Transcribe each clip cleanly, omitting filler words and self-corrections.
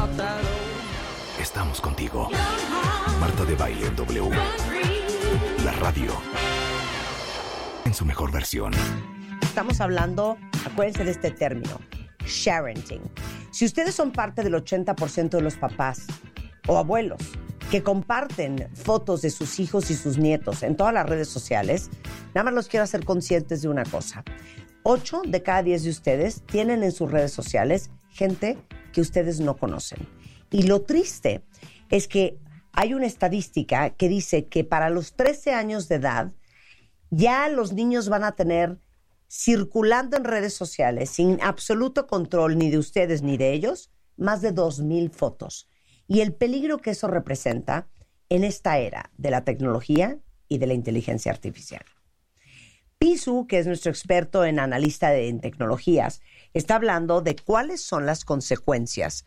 Estamos contigo. Marta de Baile en W. La radio en su mejor versión. Estamos hablando, acuérdense de este término, sharenting. Si ustedes son parte del 80% de los papás o abuelos que comparten fotos de sus hijos y sus nietos en todas las redes sociales, nada más los quiero hacer conscientes de una cosa. 8 de cada 10 de ustedes tienen en sus redes sociales gente que ustedes no conocen. Y lo triste es que hay una estadística que dice que para los 13 años de edad ya los niños van a tener circulando en redes sociales sin absoluto control ni de ustedes ni de ellos más de 2,000 fotos. Y el peligro que eso representa en esta era de la tecnología y de la inteligencia artificial. Pisu, que es nuestro experto en analista en tecnologías, está hablando de cuáles son las consecuencias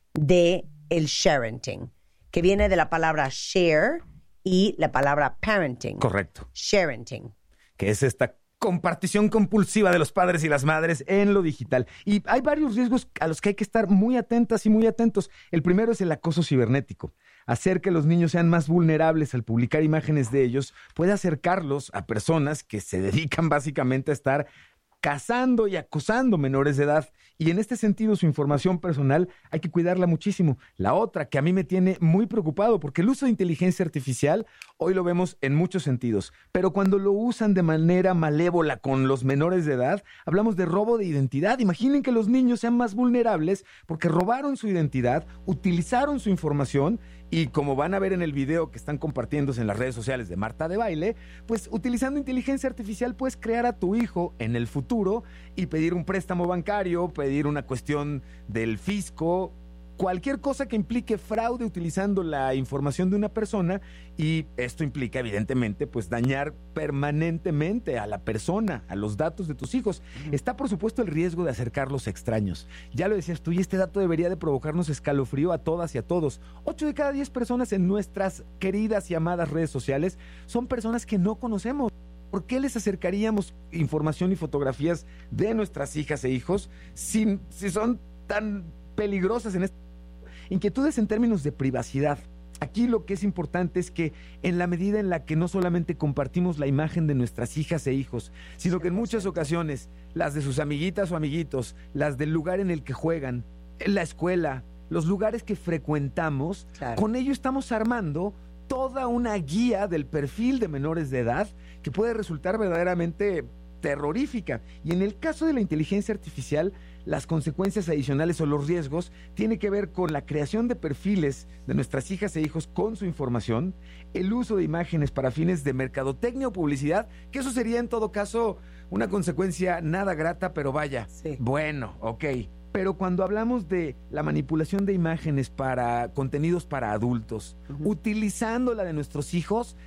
de el sharenting, que viene de la palabra share y la palabra parenting. Correcto. Sharenting. Que es esta compartición compulsiva de los padres y las madres en lo digital. Y hay varios riesgos a los que hay que estar muy atentas y muy atentos. El primero es el acoso cibernético. Hacer que los niños sean más vulnerables al publicar imágenes de ellos puede acercarlos a personas que se dedican básicamente a estar cazando y acosando menores de edad. Y en este sentido, su información personal hay que cuidarla muchísimo. La otra que a mí me tiene muy preocupado, porque el uso de inteligencia artificial hoy lo vemos en muchos sentidos, pero cuando lo usan de manera malévola con los menores de edad, hablamos de robo de identidad. Imaginen que los niños sean más vulnerables porque robaron su identidad, utilizaron su información y, como van a ver en el video que están compartiéndose en las redes sociales de Marta de Baile, pues utilizando inteligencia artificial puedes crear a tu hijo en el futuro y pedir un préstamo bancario, pedir una cuestión del fisco, cualquier cosa que implique fraude utilizando la información de una persona, y esto implica evidentemente pues dañar permanentemente a la persona, a los datos de tus hijos. Está por supuesto el riesgo de acercarlos a extraños. Ya lo decías tú, y este dato debería de provocarnos escalofrío a todas y a todos. 8 de cada 10 personas en nuestras queridas y amadas redes sociales son personas que no conocemos. ¿Por qué les acercaríamos información y fotografías de nuestras hijas e hijos si son tan peligrosas en este? Inquietudes en términos de privacidad. Aquí lo que es importante es que en la medida en la que no solamente compartimos la imagen de nuestras hijas e hijos, sino que en muchas ocasiones las de sus amiguitas o amiguitos, las del lugar en el que juegan, en la escuela, los lugares que frecuentamos, claro, con ello estamos armando toda una guía del perfil de menores de edad que puede resultar verdaderamente terrorífica. Y en el caso de la inteligencia artificial, las consecuencias adicionales o los riesgos tienen que ver con la creación de perfiles de nuestras hijas e hijos con su información, el uso de imágenes para fines de mercadotecnia o publicidad, que eso sería en todo caso una consecuencia nada grata, pero vaya, sí. Bueno, ok. Pero cuando hablamos de la manipulación de imágenes para contenidos para adultos, utilizando la de nuestros hijos,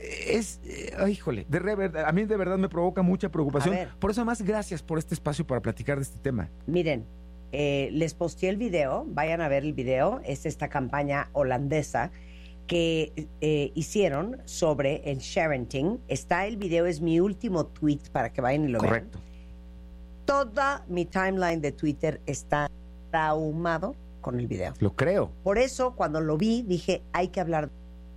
híjole, a mí de verdad me provoca mucha preocupación. Por eso, además, gracias por este espacio para platicar de este tema. Miren, les posteé el video, vayan a ver el video, es esta campaña holandesa que hicieron sobre el sharenting. Está el video, es mi último tweet para que vayan y lo vean. Correcto. Toda mi timeline de Twitter está traumado con el video. Lo creo. Por eso, cuando lo vi, dije, hay que hablar.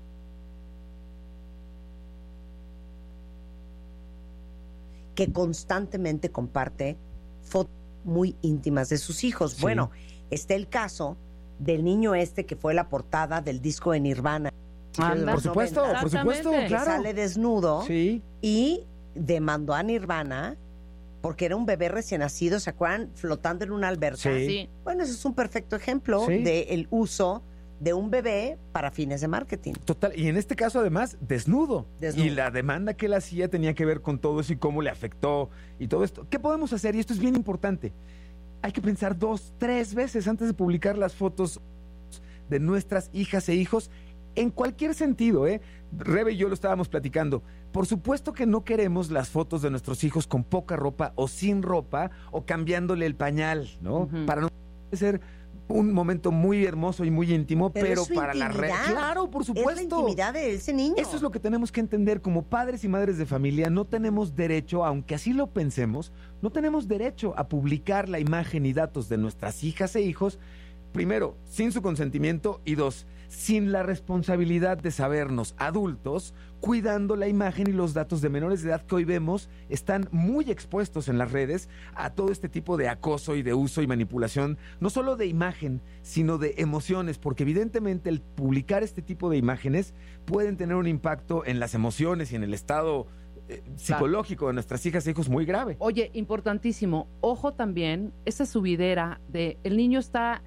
Que constantemente comparte fotos muy íntimas de sus hijos. Sí. Bueno, está el caso del niño que fue la portada del disco de Nirvana. Por supuesto, que claro. Sale desnudo, sí, y demandó a Nirvana porque era un bebé recién nacido, ¿se acuerdan? Flotando en una alberca. Sí. Bueno, ese es un perfecto ejemplo del uso de un bebé para fines de marketing. Total, y en este caso además desnudo. Y la demanda que él hacía tenía que ver con todo eso y cómo le afectó y todo esto. ¿Qué podemos hacer? Y esto es bien importante. Hay que pensar 2, 3 veces antes de publicar las fotos de nuestras hijas e hijos en cualquier sentido, Rebe y yo lo estábamos platicando. Por supuesto que no queremos las fotos de nuestros hijos con poca ropa o sin ropa o cambiándole el pañal, ¿no? Para no ser un momento muy hermoso y muy íntimo, pero para la red. Claro, por supuesto. Es la intimidad de ese niño. Eso es lo que tenemos que entender como padres y madres de familia. No tenemos derecho, aunque así lo pensemos, no tenemos derecho a publicar la imagen y datos de nuestras hijas e hijos primero, sin su consentimiento y dos, sin la responsabilidad de sabernos adultos, cuidando la imagen y los datos de menores de edad que hoy vemos están muy expuestos en las redes a todo este tipo de acoso y de uso y manipulación, no solo de imagen, sino de emociones, porque evidentemente el publicar este tipo de imágenes pueden tener un impacto en las emociones y en el estado psicológico de nuestras hijas e hijos muy grave. Oye, importantísimo, ojo también, esa subidera de el niño está,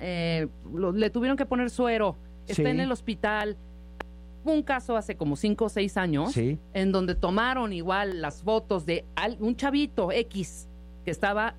le tuvieron que poner suero, está en el hospital. Hubo un caso hace como 5 o 6 años en donde tomaron igual las fotos de un chavito X que estaba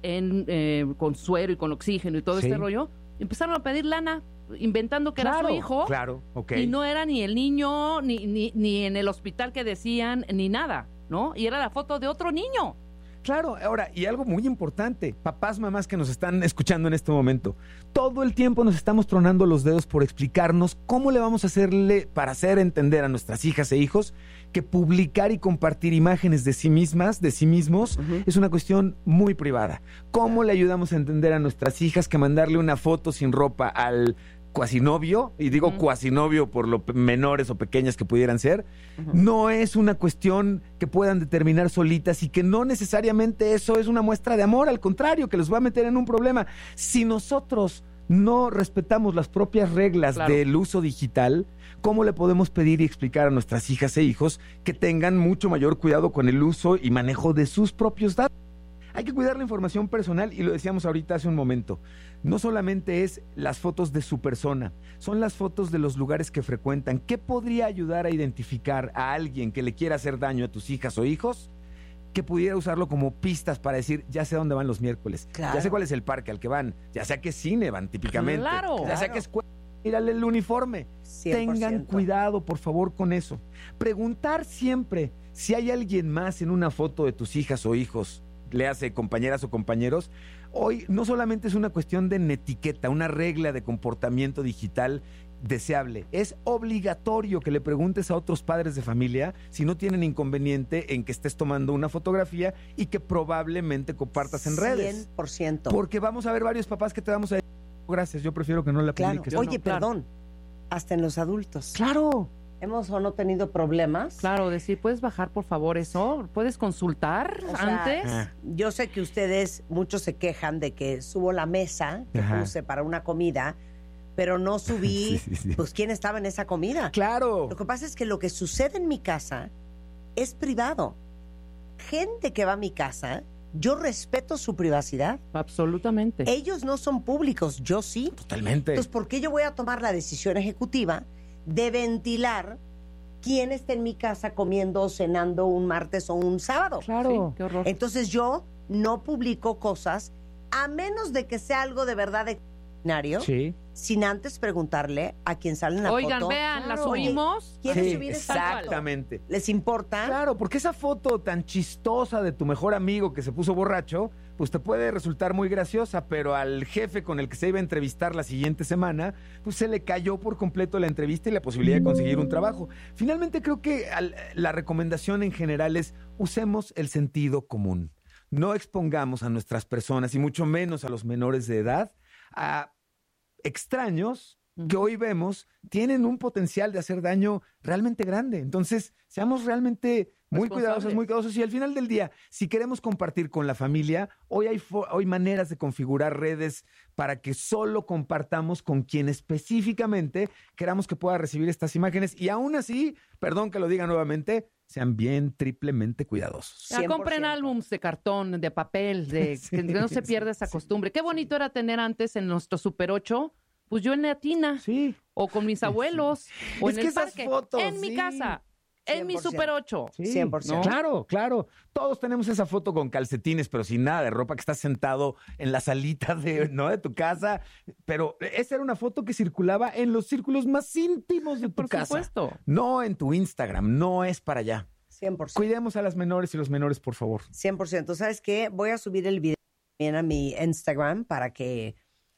con suero y con oxígeno y todo este rollo. Empezaron a pedir lana inventando que era su hijo. Claro, okay. Y no era ni el niño, ni en el hospital que decían, ni nada, ¿no? Y era la foto de otro niño. Claro, ahora, y algo muy importante, papás, mamás que nos están escuchando en este momento, todo el tiempo nos estamos tronando los dedos por explicarnos cómo le vamos a hacerle para hacer entender a nuestras hijas e hijos que publicar y compartir imágenes de sí mismas, de sí mismos, es una cuestión muy privada. ¿Cómo le ayudamos a entender a nuestras hijas que mandarle una foto sin ropa al cuasinovio, y digo cuasinovio por lo menores o pequeñas que pudieran ser, no es una cuestión que puedan determinar solitas y que no necesariamente eso es una muestra de amor, al contrario, que los va a meter en un problema. Si nosotros no respetamos las propias reglas del uso digital, ¿cómo le podemos pedir y explicar a nuestras hijas e hijos que tengan mucho mayor cuidado con el uso y manejo de sus propios datos? Hay que cuidar la información personal y lo decíamos ahorita hace un momento. No solamente es las fotos de su persona, son las fotos de los lugares que frecuentan. ¿Qué podría ayudar a identificar a alguien que le quiera hacer daño a tus hijas o hijos? Que pudiera usarlo como pistas para decir, ya sé dónde van los miércoles, ya sé cuál es el parque al que van, ya sé a qué cine van típicamente, ya sé a qué escuela, mírale el uniforme. 100%. Tengan cuidado, por favor, con eso. Preguntar siempre si hay alguien más en una foto de tus hijas o hijos, le hace compañeras o compañeros, hoy no solamente es una cuestión de etiqueta, una regla de comportamiento digital deseable, es obligatorio que le preguntes a otros padres de familia si no tienen inconveniente en que estés tomando una fotografía y que probablemente compartas en redes. 100%. Porque vamos a ver varios papás que te vamos a decir, gracias, yo prefiero que no la publiques. Oye, perdón, hasta en los adultos. Claro. ¿Hemos o no tenido problemas? Claro, decir, ¿puedes bajar por favor eso? ¿Puedes consultar antes? Yo sé que ustedes, muchos se quejan de que subo la mesa que puse para una comida, pero no subí, pues, quién estaba en esa comida. Claro. Lo que pasa es que lo que sucede en mi casa es privado. Gente que va a mi casa, yo respeto su privacidad. Absolutamente. Ellos no son públicos, yo sí. Totalmente. Entonces, ¿por qué yo voy a tomar la decisión ejecutiva de ventilar quién está en mi casa comiendo o cenando un martes o un sábado? Claro, sí, qué horror. Entonces yo no publico cosas a menos de que sea algo de verdad extraordinario, sin antes preguntarle a quien sale en la foto. Oigan, vean, ¿las oímos? ¿Quieres subir esta foto? Exactamente. ¿Les importa? Claro, porque esa foto tan chistosa de tu mejor amigo que se puso borracho, pues te puede resultar muy graciosa, pero al jefe con el que se iba a entrevistar la siguiente semana, pues se le cayó por completo la entrevista y la posibilidad de conseguir un trabajo. Finalmente creo que la recomendación en general es usemos el sentido común. No expongamos a nuestras personas y mucho menos a los menores de edad a extraños que hoy vemos tienen un potencial de hacer daño realmente grande. Entonces, seamos realmente muy cuidadosos y al final del día, si queremos compartir con la familia, hoy hay maneras de configurar redes para que solo compartamos con quien específicamente queramos que pueda recibir estas imágenes y aún así, perdón que lo diga nuevamente, sean bien triplemente cuidadosos. Ya compren álbums de cartón, de papel, que no se pierda esa costumbre. Qué bonito era tener antes en nuestro Super 8, pues yo en la tina, o con mis abuelos, o en el parque, fotos, en mi casa. 100%. En mi Super 8. Sí, 100%. ¿No? Claro. Todos tenemos esa foto con calcetines, pero sin nada de ropa, que estás sentado en la salita de tu casa. Pero esa era una foto que circulaba en los círculos más íntimos de tu casa. Por supuesto. No en tu Instagram, no es para allá. 100%. Cuidemos a las menores y los menores, por favor. 100%. ¿Sabes qué? Voy a subir el video también a mi Instagram para que...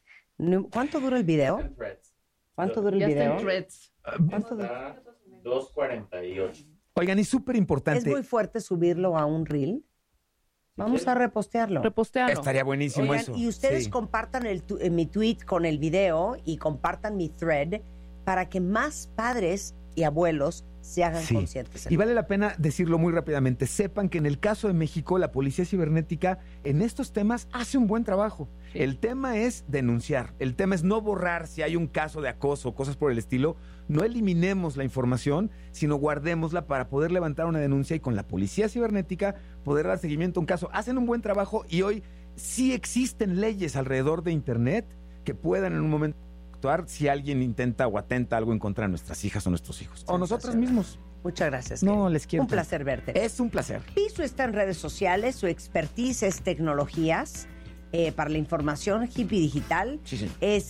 ¿Cuánto dura el video? ¿Cuánto dura el video? Ya está en Threads. ¿Cuánto dura? 2:48. Oigan, y súper importante. ¿Es muy fuerte subirlo a un reel? Vamos a repostearlo. Repostealo. Estaría buenísimo. Oigan, eso. y ustedes Sí. compartan mi tweet con el video y compartan mi thread para que más padres y abuelos se hagan Sí. conscientes. Y vale la pena decirlo muy rápidamente. Sepan que en el caso de México, la policía cibernética en estos temas hace un buen trabajo. Sí. El tema es denunciar. El tema es no borrar si hay un caso de acoso o cosas por el estilo. No eliminemos la información, sino guardémosla para poder levantar una denuncia y con la policía cibernética poder dar seguimiento a un caso. Hacen un buen trabajo y hoy sí existen leyes alrededor de Internet que puedan en un momento actuar si alguien intenta o atenta algo en contra de nuestras hijas o nuestros hijos. O nosotros mismos. Muchas gracias. No, querido. les quiero Un tanto. placer verte. Es un placer. Piso está en redes sociales, su expertise es tecnologías para la información hippie digital. Sí, sí. Es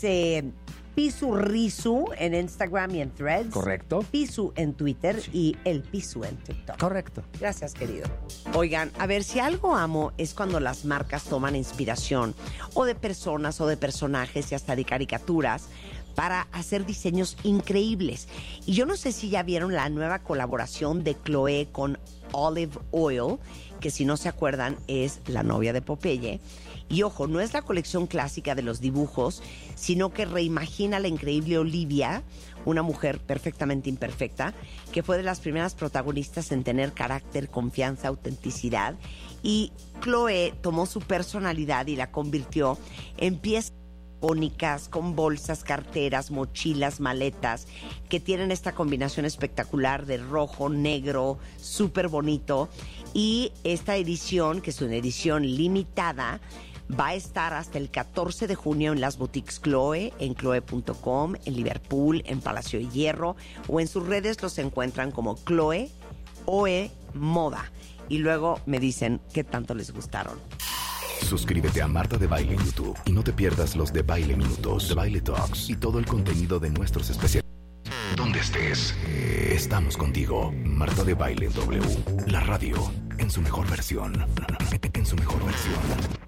Pisu Risu en Instagram y en Threads. Correcto. Pisu en Twitter Sí. y el Pisu en TikTok. Correcto. Gracias, querido. Oigan, a ver, si algo amo es cuando las marcas toman inspiración o de personas o de personajes y hasta de caricaturas para hacer diseños increíbles. Y yo no sé si ya vieron la nueva colaboración de Chloe con Olive Oil, que si no se acuerdan es la novia de Popeye. Y ojo, no es la colección clásica de los dibujos, sino que reimagina a la increíble Olivia, una mujer perfectamente imperfecta, que fue de las primeras protagonistas en tener carácter, confianza, autenticidad. Y Chloe tomó su personalidad y la convirtió en piezas icónicas, con bolsas, carteras, mochilas, maletas, que tienen esta combinación espectacular de rojo, negro, súper bonito. Y esta edición, que es una edición limitada, va a estar hasta el 14 de junio en las boutiques Chloe, en chloe.com, en Liverpool, en Palacio de Hierro, o en sus redes los encuentran como Chloe Oe Moda. Y luego me dicen qué tanto les gustaron. Suscríbete a Marta de Baile en YouTube y no te pierdas los de Baile Minutos, de Baile Talks y todo el contenido de nuestros especialistas. Donde estés, estamos contigo. Marta de Baile W, la radio en su mejor versión. En su mejor versión.